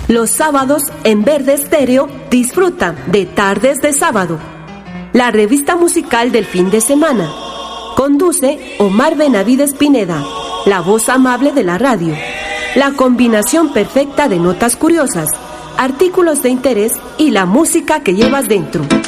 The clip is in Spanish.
Los sábados en Verde Estéreo disfruta de Tardes de Sábado, la revista musical del fin de semana. Conduce Omar Benavides Pineda, la voz amable de la radio. La combinación perfecta de notas curiosas, artículos de interés y la música que llevas dentro.